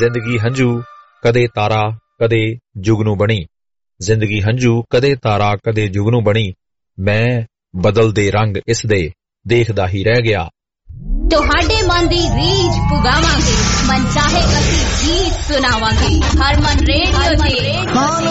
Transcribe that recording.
ਜ਼ਿੰਦਗੀ ਹੰਝੂ ਕਦੇ ਤਾਰਾ ਕਦੇ ਜੁਗਨੂ ਬਣੀ, ਜ਼ਿੰਦਗੀ ਹੰਝੂ ਕਦੇ ਤਾਰਾ ਕਦੇ ਜੁਗਨੂ ਬਣੀ, ਮੈਂ ਬਦਲਦੇ ਰੰਗ ਇਸ ਦੇ ਦੇਖਦਾ ਹੀ ਰਹਿ ਗਿਆ। ਤੁਹਾਡੇ ਮਨ ਦੀ ਰੀਝ ਪੁਗਾਵਾਂਗੇ, ਮਨ ਚਾਹੇ ਅਸੀਂ ਗੀਤ ਸੁਣਾਵਾਂਗੇ। ਹਰਮਨ ਰੇਡੀਓ ਤੇ